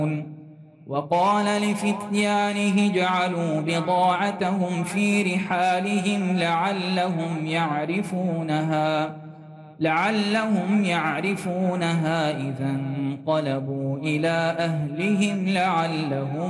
وقال لفتيانه اجعلوا بضاعتهم في رحالهم لعلهم يعرفونها إذا انقلبوا إلى أهلهم لعلهم